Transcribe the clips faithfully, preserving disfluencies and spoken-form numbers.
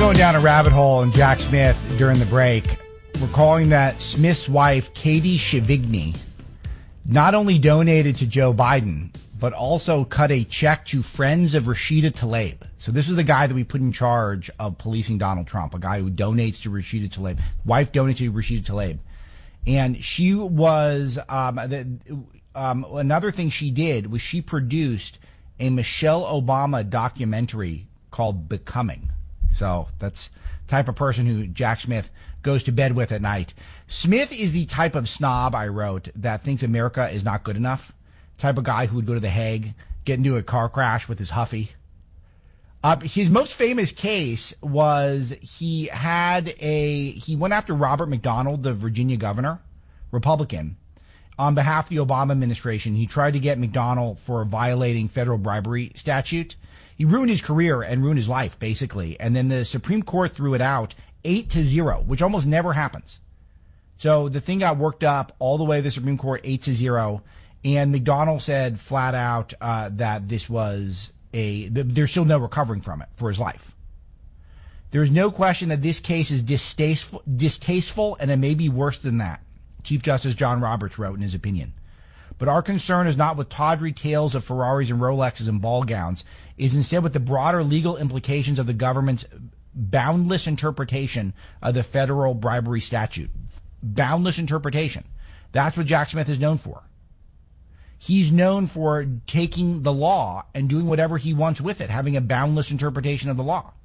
Going down a rabbit hole in Jack Smith during the break, recalling that Smith's wife, Katie Shivigny, not only donated to Joe Biden, but also cut a check to Friends of Rashida Tlaib. So this is the guy that we put in charge of policing Donald Trump, a guy who donates to Rashida Tlaib. Wife donates to Rashida Tlaib. And she was, um, the, um, another thing she did was she produced a Michelle Obama documentary called Becoming. So that's the type of person who Jack Smith goes to bed with at night. Smith is the type of snob, I wrote, that thinks America is not good enough. Type of guy who would go to The Hague, get into a car crash with his Huffy. Uh, his most famous case was he had a, he went after Robert McDonald, the Virginia governor, Republican, on behalf of the Obama administration. He tried to get McDonald for violating federal bribery statute. He ruined his career and ruined his life, basically. And then the Supreme Court threw it out eight to zero, which almost never happens. So the thing got worked up all the way to the Supreme Court, eight to zero. And McDonald said flat out uh, that this was a, there's still no recovering from it for his life. There's no question that this case is distasteful, distasteful, and it may be worse than that, Chief Justice John Roberts wrote in his opinion. But our concern is not with tawdry tales of Ferraris and Rolexes and ball gowns, is instead with the broader legal implications of the government's boundless interpretation of the federal bribery statute. Boundless interpretation. That's what Jack Smith is known for. He's known for taking the law and doing whatever he wants with it, having a boundless interpretation of the law.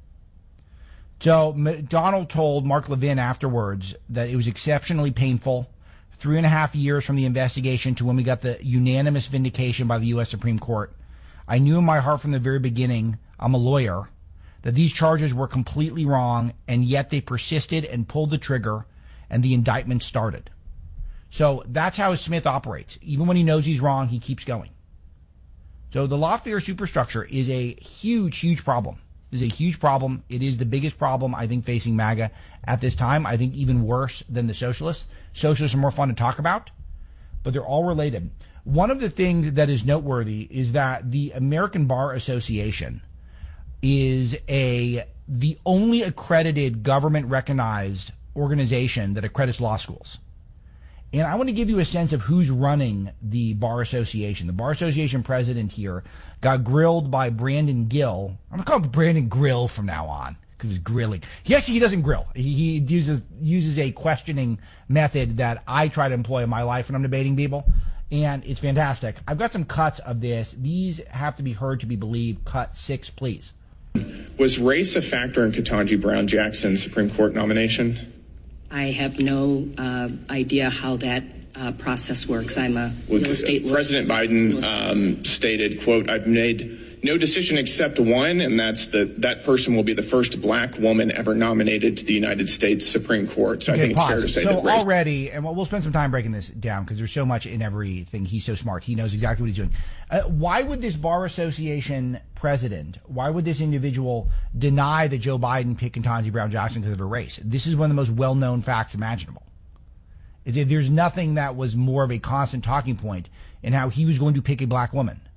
So McDonald told Mark Levin afterwards that it was exceptionally painful. Three and a half years from the investigation to when we got the unanimous vindication by the U S Supreme Court. I knew in my heart from the very beginning, I'm a lawyer, that these charges were completely wrong, and yet they persisted and pulled the trigger, and the indictment started. So that's how Smith operates. Even when he knows he's wrong, he keeps going. So the lawfare superstructure is a huge, huge problem. It is a huge problem. It is the biggest problem, I think, facing MAGA at this time. I think even worse than the socialists. Socialists are more fun to talk about, but they're all related. One of the things that is noteworthy is that the American Bar Association is a the only accredited government-recognized organization that accredits law schools. And I want to give you a sense of who's running the Bar Association. The Bar Association president here got grilled by Brandon Gill. I'm going to call him Brandon Grill from now on because he's grilling. He actually he doesn't grill. He, he uses uses a questioning method that I try to employ in my life when I'm debating people. And it's fantastic. I've got some cuts of this. These have to be heard to be believed. Cut six, please. Was race a factor in Ketanji Brown Jackson's Supreme Court nomination? I have no uh, idea how that uh, process works. I'm a well, real estate lawyer. President Biden um, stated, quote, I've made no decision except one, and that's that that person will be the first black woman ever nominated to the United States Supreme Court. So okay, I think pause. it's fair to say so that race- already, and we'll spend some time breaking this down because there's so much in everything. He's so smart. He knows exactly what he's doing. Uh, why would this Bar Association president, why would this individual deny that Joe Biden picked Ketanji Brown Jackson because of her race? This is one of the most well-known facts imaginable. Is that there's nothing that was more of a constant talking point in how he was going to pick a black woman.